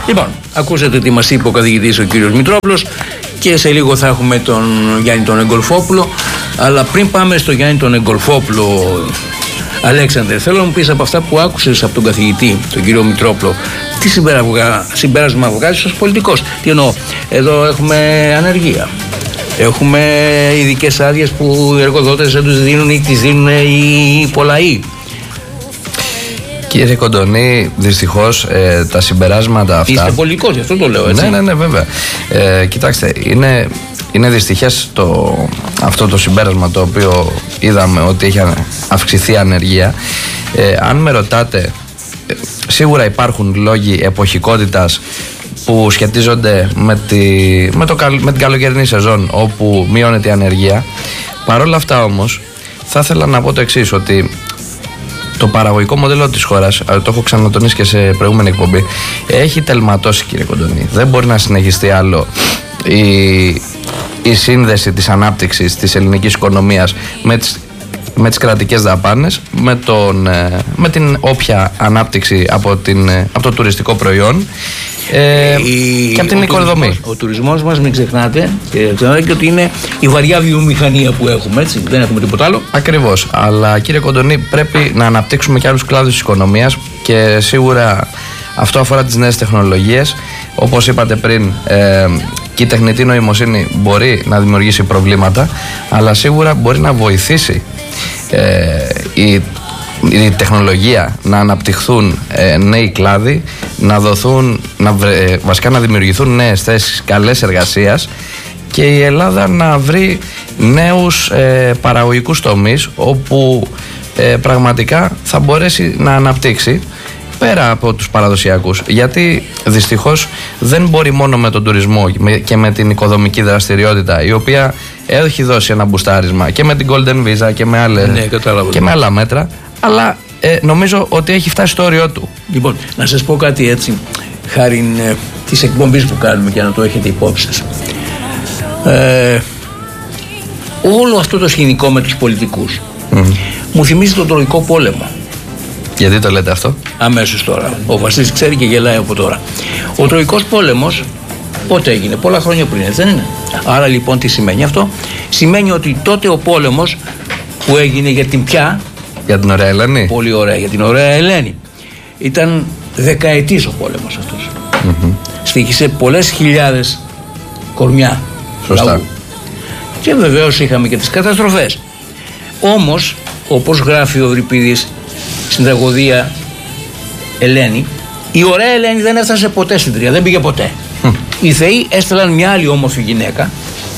Λοιπόν, ακούσατε τι μας είπε ο καθηγητής ο κύριος Μητρόπουλος και σε λίγο θα έχουμε τον Γιάννη τον Εγκολφόπουλο. Αλλά πριν πάμε στο Γιάννη τον Εγκολφόπουλο, Αλέξανδρε, θέλω να μου πεις από αυτά που άκουσες από τον καθηγητή, τον κύριο Μητρόπουλο, τι συμπέρασμα βγάζεις ως πολιτικός? Τι εννοώ, εδώ έχουμε ανεργία, έχουμε ειδικές άδειες που οι εργοδότες δεν τους δίνουν ή τις δίνουν οι πολλαοί. Κύριε Κοντονή, δυστυχώς τα συμπεράσματα αυτά... Είστε πολιτικός, γι' αυτό το λέω, έτσι. Ναι, βέβαια. Κοιτάξτε, είναι δυστυχές αυτό το συμπέρασμα το οποίο είδαμε, ότι έχει αυξηθεί η ανεργία. Αν με ρωτάτε, σίγουρα υπάρχουν λόγοι εποχικότητας που σχετίζονται με την καλοκαιρινή σεζόν, όπου μειώνεται η ανεργία. Παρ' όλα αυτά όμως θα ήθελα να πω το εξής, ότι το παραγωγικό μοντέλο της χώρας, το έχω ξανατονίσει και σε προηγούμενη εκπομπή, έχει τελματώσει, κύριε Κοντονή. Δεν μπορεί να συνεχιστεί άλλο η σύνδεση της ανάπτυξης της ελληνικής οικονομίας με τις κρατικές δαπάνες, με την όποια ανάπτυξη από το τουριστικό προϊόν και από την οικοδομή. Ο τουρισμός μας, μην ξεχνάτε, και ότι είναι η βαριά βιομηχανία που έχουμε, έτσι, δεν έχουμε τίποτα άλλο. Ακριβώς, αλλά κύριε Κοντονή, πρέπει να αναπτύξουμε και άλλους κλάδους της οικονομίας και σίγουρα αυτό αφορά τις νέες τεχνολογίες. Όπως είπατε πριν, και η τεχνητή νοημοσύνη μπορεί να δημιουργήσει προβλήματα, αλλά σίγουρα μπορεί να βοηθήσει η τεχνολογία να αναπτυχθούν νέοι κλάδοι, βασικά να δημιουργηθούν νέες θέσεις, καλές εργασίας, και η Ελλάδα να βρει νέους παραγωγικούς τομείς όπου πραγματικά θα μπορέσει να αναπτύξει πέρα από τους παραδοσιακούς, γιατί δυστυχώς δεν μπορεί μόνο με τον τουρισμό και με την οικοδομική δραστηριότητα, η οποία έχει δώσει ένα μπουστάρισμα και με την Golden Visa και με άλλα μέτρα, αλλά νομίζω ότι έχει φτάσει στο όριό του. Λοιπόν, να σας πω κάτι έτσι, χάρη της εκπομπής που κάνουμε, και να το έχετε υπόψη σας. Όλο αυτό το σκηνικό με τους πολιτικούς μου θυμίζει τον Τροϊκό πόλεμο. Γιατί το λέτε αυτό? Αμέσως τώρα. Ο Βασίλης ξέρει και γελάει από τώρα. Ο Τροϊκός πόλεμος πότε έγινε? Πολλά χρόνια πριν, έτσι δεν είναι? Άρα λοιπόν τι σημαίνει αυτό? Σημαίνει ότι τότε ο πόλεμος που έγινε για την ποια? Για την Ωραία Ελένη. Πολύ ωραία, για την Ωραία Ελένη. Ήταν δεκαετής ο πόλεμος αυτός. Στοίχησε πολλές χιλιάδες κορμιά. Σωστά. Λαού. Και βεβαίως είχαμε και τις καταστροφές. Όμως, όπως γράφει ο Ευρυπίδης στην τραγωδία Ελένη, η Ωραία Ελένη δεν έφτασε ποτέ στην Τρία, δεν πήγε ποτέ. Οι θεοί έστελαν μια άλλη όμορφη γυναίκα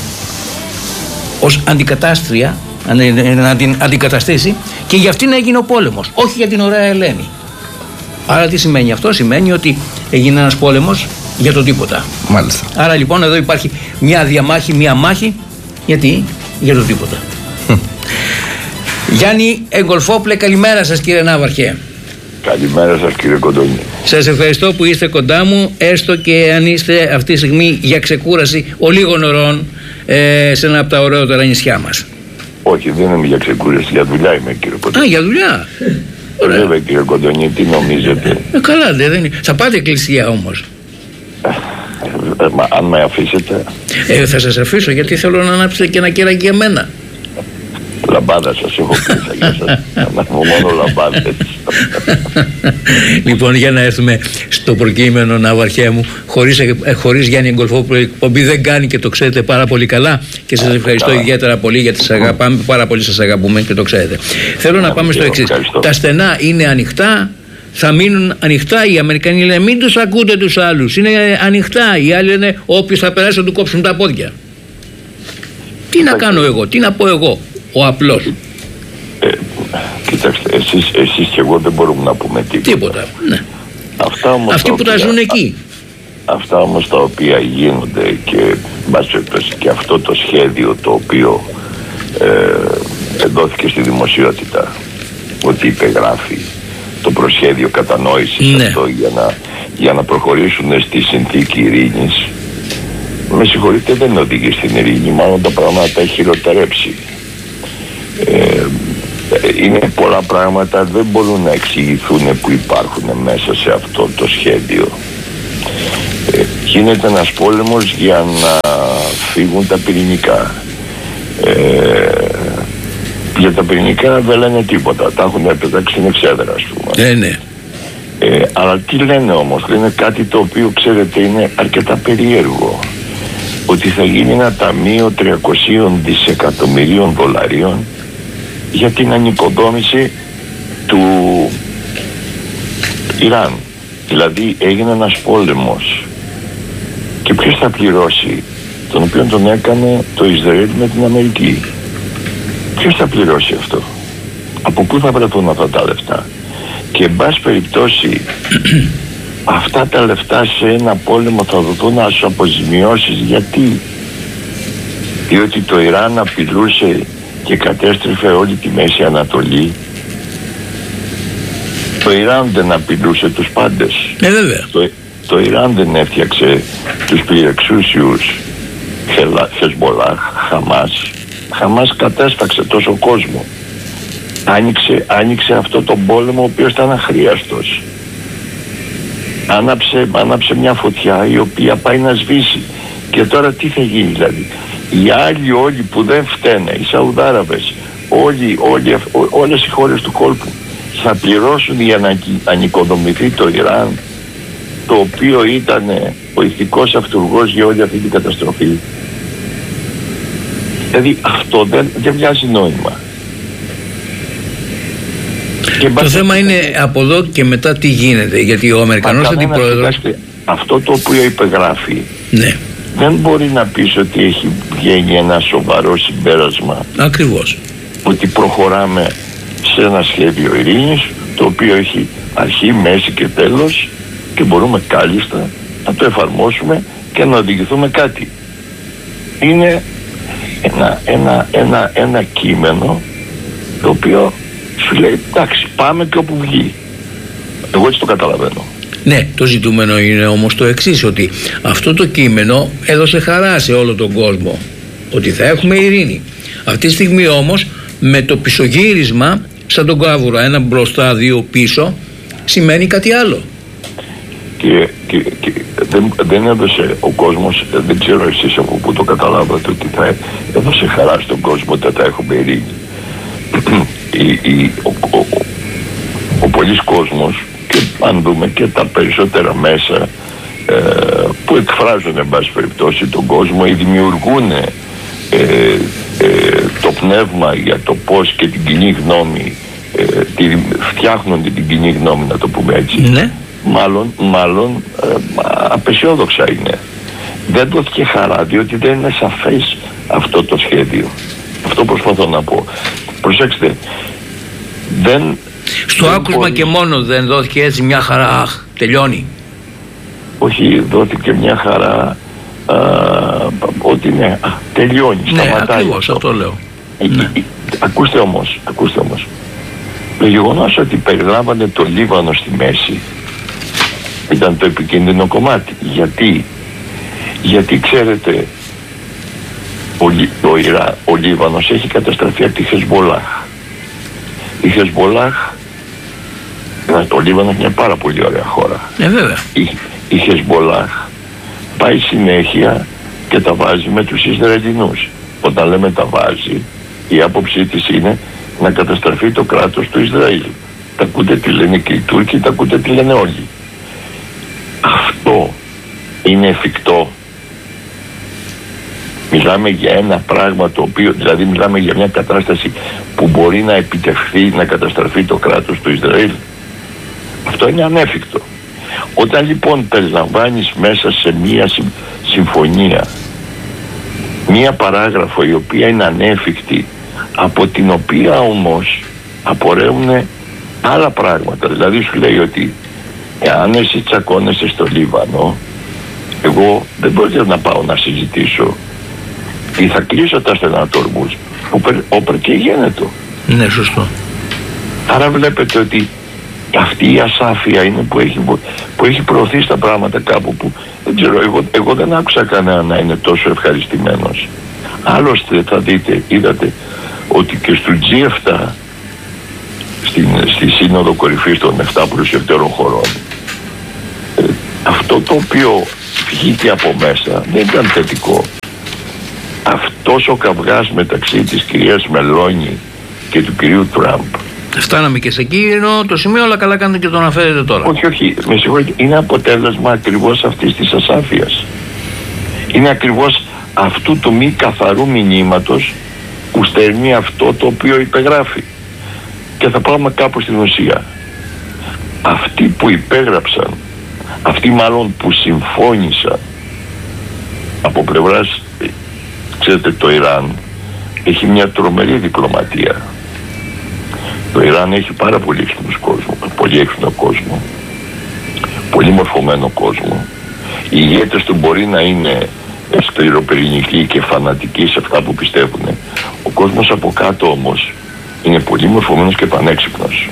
ως αντικατάστρια, να την αντικαταστήσει, και για αυτήν έγινε ο πόλεμος, όχι για την Ωραία Ελένη. Άρα τι σημαίνει αυτό? Σημαίνει ότι έγινε ένας πόλεμος για το τίποτα. Μάλιστα. Άρα λοιπόν εδώ υπάρχει μια διαμάχη, μια μάχη, γιατί? Για το τίποτα. Γιάννη Εγκολφόπουλε, καλημέρα σας κύριε Ναύαρχε. Καλημέρα σας κύριε Κοντονή. Σας ευχαριστώ που είστε κοντά μου, έστω και αν είστε αυτή τη στιγμή για ξεκούραση ολίγων ωρών σε ένα από τα ωραιότερα νησιά μας. Όχι, δεν είμαι για ξεκούραση, για δουλειά είμαι κύριε Κοντονή. Α, για δουλειά. Βέβαια κύριε Κοντονή, τι νομίζετε? Καλά, δεν είναι. Θα πάτε εκκλησία όμως? Αν με αφήσετε. Θα σας αφήσω, γιατί θέλω να ανάψετε και ένα κεράκι για μένα. Λαμπάδα σας έχω πίσω για σας. Μόνο λαμπάδες. Λοιπόν, για να έρθουμε στο προκείμενο, Ναύαρχέ μου, χωρίς Γιάννη Εγκολφόπουλο η εκπομπή δεν κάνει, και το ξέρετε πάρα πολύ καλά, και σας ευχαριστώ ιδιαίτερα πολύ, γιατί σας αγαπάμε, πάρα πολύ σας αγαπούμε και το ξέρετε. Θέλω να πάμε στο εξής. Τα στενά είναι ανοιχτά, θα μείνουν ανοιχτά. Οι Αμερικανοί λένε μην τους ακούτε τους άλλους, είναι ανοιχτά. Οι άλλοι λένε όποιος θα περάσει θα του κόψουν τα πόδια. Τι να κάνω εγώ, τι να πω εγώ, ο απλός? Κοιτάξτε, εσείς και εγώ δεν μπορούμε να πούμε τίποτα. Ναι. Αυτοί που τα ζουν εκεί. Αυτά όμως τα οποία γίνονται, και και αυτό το σχέδιο το οποίο δόθηκε στη δημοσιότητα, ότι υπεγράφει το προσχέδιο κατανόησης, αυτό για να προχωρήσουν στη συνθήκη ειρήνης, με συγχωρείτε, δεν οδηγεί στην ειρήνη, μάλλον τα πράγματα τα έχει χειροτερέψει. Είναι πολλά πράγματα δεν μπορούν να εξηγηθούν που υπάρχουν μέσα σε αυτό το σχέδιο. Γίνεται ένας πόλεμος για να φύγουν τα πυρηνικά. Για τα πυρηνικά δεν λένε τίποτα, τα έχουν πετάξει στην εξέδρα, ας πούμε. Ναι. Αλλά τι λένε όμως? Λένε κάτι το οποίο, ξέρετε, είναι αρκετά περίεργο. Ότι θα γίνει ένα ταμείο 300 δισεκατομμυρίων δολαρίων για την ανοικοδόμηση του Ιράν. Δηλαδή έγινε ένας πόλεμος. Και ποιος θα πληρώσει? Τον οποίο τον έκανε το Ισραήλ με την Αμερική. Ποιος θα πληρώσει αυτό? Από πού θα βρεθούν αυτά τα λεφτά? Και εν πάση περιπτώσει αυτά τα λεφτά σε ένα πόλεμο θα δοθούν ως αποζημιώσεις. Γιατί? Διότι το Ιράν απειλούσε και κατέστρεφε όλη τη Μέση Ανατολή. Το Ιράν δεν απειλούσε τους πάντες. Βέβαια. Το Ιράν δεν έφτιαξε τους πληρεξούσιους Χεσμολάχ, Χαμάς κατέσπαξε τόσο κόσμο. Άνοιξε αυτό τον πόλεμο ο οποίος ήταν αχρίαστος. Άναψε μια φωτιά η οποία πάει να σβήσει. Και τώρα τι θα γίνει δηλαδή? Οι άλλοι όλοι που δεν φταίνε, οι Σαουδάραβες, όλες οι χώρες του κόλπου θα πληρώσουν για να ανοικοδομηθεί το Ιράν, το οποίο ήταν ο ηθικός αυτουργός για όλη αυτή την καταστροφή. Δηλαδή αυτό δεν βγάζει νόημα. Το θέμα είναι από εδώ και μετά τι γίνεται, γιατί ο Αμερικανός αντιπρόεδρος... Αυτό το οποίο υπεγράφει, ναι, δεν μπορεί να πεις ότι έχει βγαίνει ένα σοβαρό συμπέρασμα. Ακριβώς. Ότι προχωράμε σε ένα σχέδιο ειρήνης, το οποίο έχει αρχή, μέση και τέλος, και μπορούμε κάλλιστα να το εφαρμόσουμε και να οδηγηθούμε κάτι. Είναι ένα κείμενο το οποίο σου λέει εντάξει, πάμε και όπου βγει. Εγώ έτσι το καταλαβαίνω. Ναι, το ζητούμενο είναι όμως το εξής, ότι αυτό το κείμενο έδωσε χαρά σε όλο τον κόσμο ότι θα έχουμε ειρήνη. Αυτή τη στιγμή όμως με το πισωγύρισμα σαν τον κάβουρο, ένα μπροστά, δύο πίσω, σημαίνει κάτι άλλο. Και δεν έδωσε ο κόσμος, δεν ξέρω εσείς από πού το καταλάβατε, ότι θα έδωσε χαρά στον κόσμο ότι θα έχουμε ειρήνη. Ο πολλής κόσμος, και αν δούμε και τα περισσότερα μέσα που εκφράζουν εν πάση περιπτώσει τον κόσμο ή δημιουργούν το πνεύμα για το πώς και την κοινή γνώμη, φτιάχνουν την κοινή γνώμη, να το πούμε έτσι, ναι. Μάλλον απεσιόδοξα είναι. Δεν δόθηκε χαρά διότι δεν είναι σαφές αυτό το σχέδιο. Αυτό προσπαθώ να πω. Προσέξτε, στο άκουσμα και μόνο δεν δόθηκε έτσι μια χαρά, τελειώνει? Όχι, δόθηκε μια χαρά ότι ναι, τελειώνει, σταματάει. Ναι, ακριβώς, αυτό λέω. Ναι. Ακούστε όμως, το γεγονός ότι περιλάμβανε το Λίβανο στη μέση ήταν το επικίνδυνο κομμάτι. Γιατί ξέρετε, ο Λίβανος έχει καταστραφεί από τη Χεσμολάχ. Η Χεσμολάχ, το Λίβανο είναι μια πάρα πολύ ωραία χώρα. Βέβαια. Η Χεσμολάχ πάει συνέχεια και τα βάζει με τους Ισραηλινούς. Όταν λέμε τα βάζει, η άποψή της είναι να καταστραφεί το κράτος του Ισραήλ. Τα ακούτε τι λένε και οι Τούρκοι, τα ακούτε τι λένε όλοι. Αυτό είναι εφικτό? Μιλάμε για ένα πράγμα το οποίο, δηλαδή μιλάμε για μια κατάσταση που μπορεί να επιτευχθεί, να καταστραφεί το κράτος του Ισραήλ. Αυτό είναι ανέφικτο. Όταν λοιπόν περιλαμβάνεις μέσα σε μια συμφωνία μια παράγραφο η οποία είναι ανέφικτη, από την οποία όμως απορρέουν άλλα πράγματα, δηλαδή σου λέει ότι εάν εσύ τσακώνεσαι στο Λίβανο, εγώ δεν μπορώ να πάω να συζητήσω ή θα κλείσω τα στενατόρμους όπερ και γένετο. Ναι, σωστό. Άρα βλέπετε ότι αυτή η ασάφεια είναι που έχει προωθήσει τα πράγματα κάπου που δεν ξέρω, εγώ δεν άκουσα κανένα να είναι τόσο ευχαριστημένος. Άλλωστε θα δείτε, είδατε ότι και στο G7, στη Σύνοδο Κορυφής των 7 πλουσιότερων χωρών, αυτό το οποίο βγει και από μέσα δεν ήταν θετικό. Αυτός ο καυγάς μεταξύ της κυρίας Μελώνη και του κυρίου Τραμπ. Φτάναμε και σε εκείνο το σημείο, αλλά καλά κάνετε και το αναφέρετε τώρα. Όχι, με συγχωρείτε, είναι αποτέλεσμα ακριβώς αυτής της ασάφειας. Είναι ακριβώς αυτού του μη καθαρού μηνύματος που στερνεί αυτό το οποίο υπεγράφει. Και θα πάμε κάπου στην ουσία. Αυτοί που υπέγραψαν, αυτοί μάλλον που συμφώνησαν από πλευράς, ξέρετε, το Ιράν έχει μια τρομερή διπλωματία. Το Ιράν έχει πάρα πολύ έξυπνο κόσμο, πολύ μορφωμένο κόσμο. Οι ηγέτες του μπορεί να είναι σκληροπυρηνικοί και φανατικοί σε αυτά που πιστεύουν. Ο κόσμος από κάτω όμως είναι πολύ μορφωμένος και πανέξυπνος.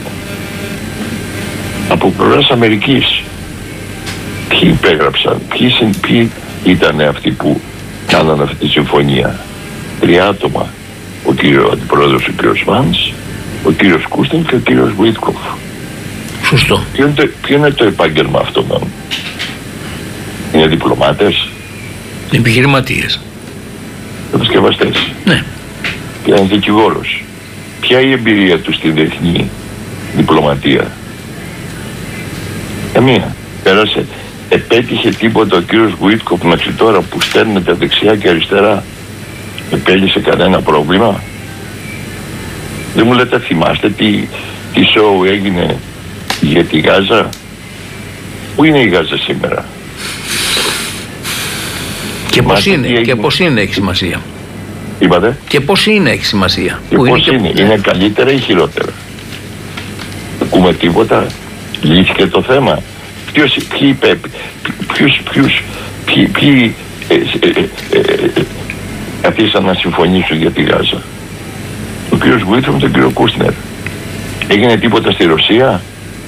Από πλευράς Αμερικής, ποιοι υπέγραψαν, ποιοι ήταν αυτοί που κάνανε αυτή τη συμφωνία? 3 άτομα. Ο αντιπρόεδρος ο κύριος Βάνς, ο κύριος Κούστιν και ο κύριος Βουίτκοφ. Σωστό. Ποιο είναι το επάγγελμα αυτών? Είναι διπλωμάτες? Επιχειρηματίες. Επισκευαστές. Ναι. Και ένας δικηγόρος. Ποια η εμπειρία του στην διεθνή διπλωματία? Καμία. Πέρασε. Επέτυχε τίποτα ο κύριος Βουίτκοφ μέχρι τώρα που στέλνεται δεξιά και αριστερά? Επέλυσε κανένα πρόβλημα? Δεν μου λέτε, θυμάστε τι σοου έγινε για τη Γάζα? Πού είναι η Γάζα σήμερα? Και πώς είναι έχει σημασία? Είπατε? Και πώς είναι έχει σημασία? Και πώς είναι καλύτερα ή χειρότερα? Ακούμε τίποτα? Λύθηκε το θέμα? Ποιοι καθίσαν να συμφωνήσουν για τη Γάζα? Ο κύριος Βουίτρομ και τον κύριο Κούστνερ. Έγινε τίποτα στη Ρωσία?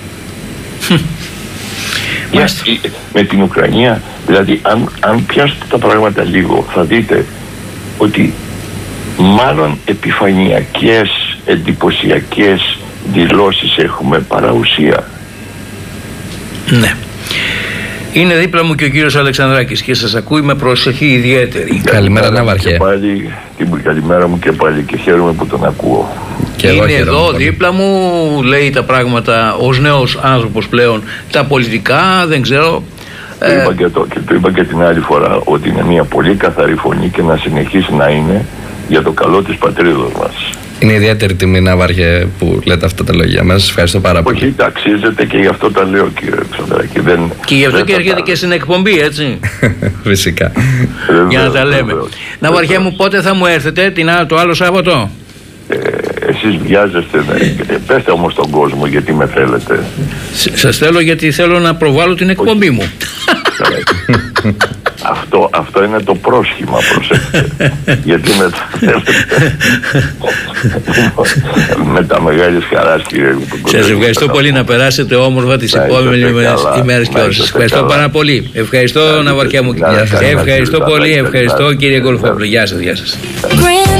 Με την Ουκρανία? Δηλαδή αν πιάσετε τα πράγματα λίγο θα δείτε ότι μάλλον επιφανειακές, εντυπωσιακές δηλώσεις έχουμε παρά ουσία. Ναι. Είναι δίπλα μου και ο κύριος Αλεξανδράκης και σας ακούει με προσοχή ιδιαίτερη. Καλημέρα Ναύαρχε. Καλημέρα μου και πάλι και χαίρομαι που τον ακούω. Και είναι εδώ δίπλα μου, λέει τα πράγματα ως νέος άνθρωπος πλέον, τα πολιτικά, δεν ξέρω. Το είπα και την άλλη φορά ότι είναι μια πολύ καθαρή φωνή και να συνεχίσει να είναι για το καλό της πατρίδος μας. Είναι ιδιαίτερη τιμή, Ναύαρχε, που λέτε αυτά τα λόγια μας. Σας ευχαριστώ πάρα πολύ. Όχι, τα αξίζετε και γι' αυτό τα λέω, κύριε Αλεξανδράκη. Και γι' αυτό και έρχεται και στην εκπομπή, έτσι. Φυσικά. Για να τα λέμε. Ναύαρχε μου, πότε θα μου έρθετε το άλλο Σάββατο? Εσείς βιάζεστε, πέστε όμως τον κόσμο γιατί με θέλετε. Σας θέλω γιατί θέλω να προβάλλω την εκπομπή μου. Αυτό είναι το πρόσχημα, προσέξτε. Γιατί με τα μεγάλες χαράς, κύριε. Σας ευχαριστώ πολύ, να περάσετε όμορφα τις επόμενες ημέρες και ώρες. Σας ευχαριστώ πάρα πολύ. Ευχαριστώ, Ναυαρχιά μου. Ευχαριστώ πολύ, ευχαριστώ κύριε Γκολφόπουλο. Γεια σας.